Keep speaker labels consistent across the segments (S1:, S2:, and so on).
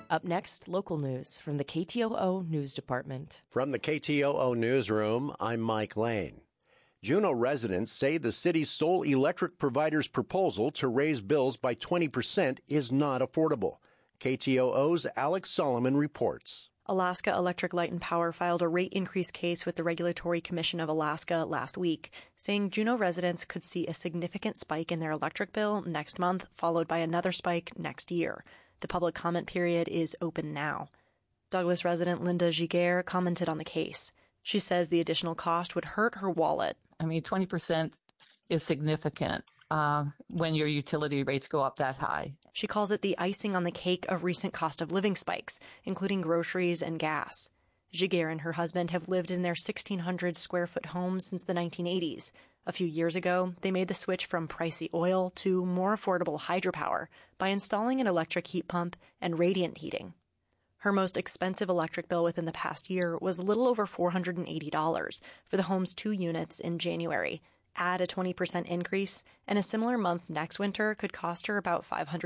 S1: Up next, local news from the KTOO News Department.
S2: From the KTOO Newsroom, I'm Mike Lane. Juneau residents say the city's sole electric provider's proposal to raise bills by 20% is not affordable. KTOO's Alex Solomon reports.
S3: Alaska Electric Light and Power filed a rate increase case with the Regulatory Commission of Alaska last week, saying Juneau residents could see a significant spike in their electric bill next month, followed by another spike next year. The public comment period is open now. Douglas resident Linda Giguere commented on the case. She says the additional cost would hurt her wallet.
S4: 20% is significant when your utility rates go up that high.
S3: She calls it the icing on the cake of recent cost of living spikes, including groceries and gas. Giguere and her husband have lived in their 1,600 square foot home since the 1980s. A few years ago, they made the switch from pricey oil to more affordable hydropower by installing an electric heat pump and radiant heating. Her most expensive electric bill within the past year was a little over $480 for the home's 2 units in January. Add a 20% increase, and a similar month next winter could cost her about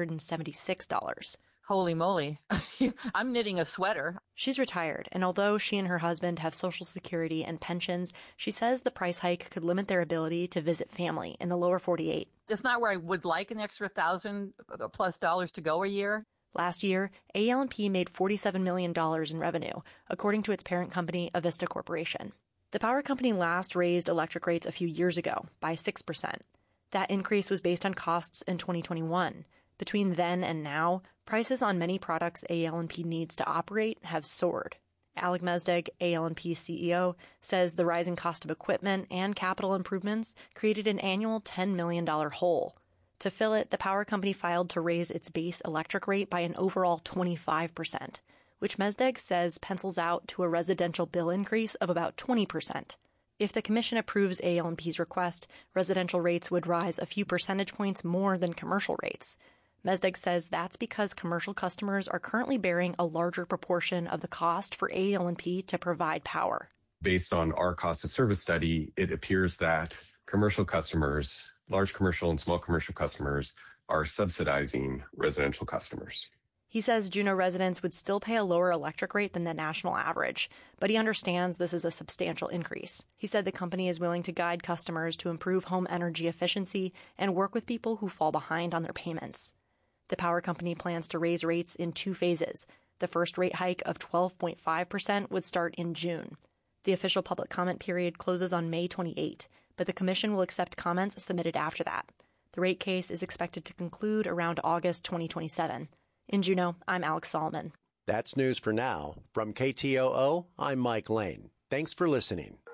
S3: $576.
S4: Holy moly. I'm knitting a sweater.
S3: She's retired, and although she and her husband have Social Security and pensions, she says the price hike could limit their ability to visit family in the lower 48.
S4: It's not where I would like an extra $1,000+ to go a year.
S3: Last year, AL&P made $47 million in revenue, according to its parent company, Avista Corporation. The power company last raised electric rates a few years ago by 6%. That increase was based on costs in 2021. Between then and now, prices on many products AL&P needs to operate have soared. Alec Mesdag, AL&P CEO, says the rising cost of equipment and capital improvements created an annual $10 million hole. To fill it, the power company filed to raise its base electric rate by an overall 25%, which Mesdag says pencils out to a residential bill increase of about 20%. If the commission approves AL&P's request, residential rates would rise a few percentage points more than commercial rates. Mesdag says that's because commercial customers are currently bearing a larger proportion of the cost for AL&P to provide power.
S5: Based on our cost of service study, it appears that commercial customers, large commercial and small commercial customers, are subsidizing residential customers.
S3: He says Juneau residents would still pay a lower electric rate than the national average, but he understands this is a substantial increase. He said the company is willing to guide customers to improve home energy efficiency and work with people who fall behind on their payments. The power company plans to raise rates in 2 phases. The first rate hike of 12.5% would start in June. The official public comment period closes on May 28, but the commission will accept comments submitted after that. The rate case is expected to conclude around August 2027. In Juneau, I'm Alex Solomon.
S2: That's news for now. From KTOO, I'm Mike Lane. Thanks for listening.